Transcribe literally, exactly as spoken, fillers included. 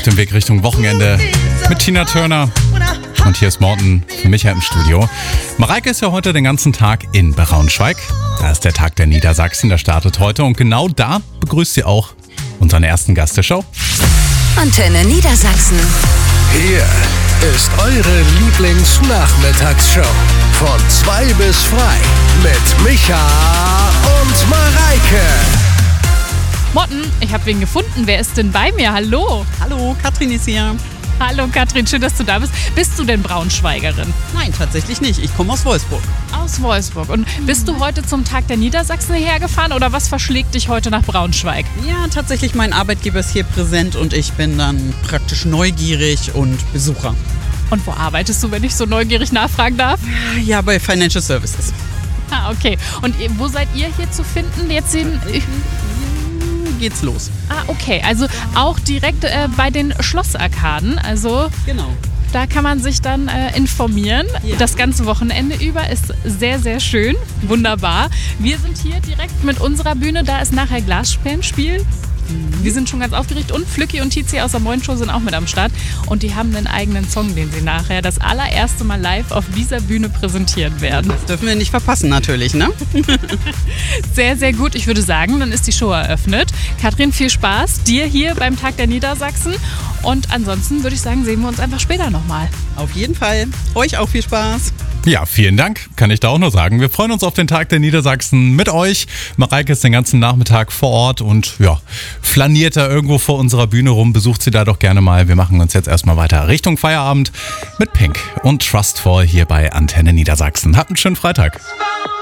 dem Weg Richtung Wochenende mit Tina Turner. Und hier ist Morten für Micha im Studio. Mareike ist ja heute den ganzen Tag in Braunschweig. Da ist der Tag der Niedersachsen, der startet heute. Und genau da begrüßt sie auch unseren ersten Gast der Show. Antenne Niedersachsen. Hier ist eure Lieblingsnachmittagsshow. Von zwei bis frei mit Micha und Mareike. Morten, ich habe wen gefunden. Wer ist denn bei mir? Hallo. Hallo, Katrin ist hier. Hallo Katrin, schön, dass du da bist. Bist du denn Braunschweigerin? Nein, tatsächlich nicht. Ich komme aus Wolfsburg. Aus Wolfsburg. Und bist du heute zum Tag der Niedersachsen hergefahren oder was verschlägt dich heute nach Braunschweig? Ja, tatsächlich, mein Arbeitgeber ist hier präsent und ich bin dann praktisch neugierig und Besucher. Und wo arbeitest du, wenn ich so neugierig nachfragen darf? Ja, bei Financial Services. Ah, okay. Und wo seid ihr hier zu finden? Jetzt den... Geht's los. Ah, okay. Also auch direkt äh, bei den Schlossarkaden. Also Genau. da kann man sich dann äh, informieren. Ja. Das ganze Wochenende über ist sehr, sehr schön. Wunderbar. Wir sind hier direkt mit unserer Bühne. Da ist nachher Glassperlenspiel. Wir sind schon ganz aufgeregt und Flücki und Tizi aus der Moin Show sind auch mit am Start und die haben einen eigenen Song, den sie nachher das allererste Mal live auf dieser Bühne präsentieren werden. Das dürfen wir nicht verpassen natürlich, ne? Sehr, sehr gut. Ich würde sagen, dann ist die Show eröffnet. Katrin, viel Spaß dir hier beim Tag der Niedersachsen und ansonsten würde ich sagen, sehen wir uns einfach später nochmal. Auf jeden Fall. Euch auch viel Spaß. Ja, vielen Dank, kann ich da auch nur sagen. Wir freuen uns auf den Tag der Niedersachsen mit euch. Mareike ist den ganzen Nachmittag vor Ort und ja, flaniert da irgendwo vor unserer Bühne rum. Besucht sie da doch gerne mal. Wir machen uns jetzt erstmal weiter Richtung Feierabend mit Pink und Trustful hier bei Antenne Niedersachsen. Habt einen schönen Freitag.